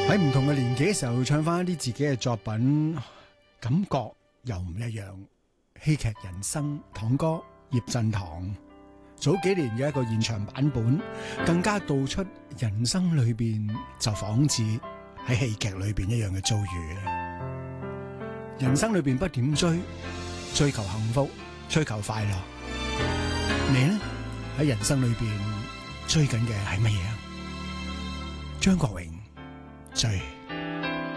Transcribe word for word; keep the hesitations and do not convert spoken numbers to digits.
喺唔同嘅年紀嘅時候唱翻一啲自己嘅作品，感覺又唔一樣。戲劇人生，堂哥葉振棠早幾年嘅一個現場版本，更加道出人生裏邊就仿似喺戲劇裏邊一樣嘅遭遇。人生裏邊不點追，追求幸福，追求快樂。你呢？喺人生裏邊追緊嘅係乜嘢啊？張國榮追。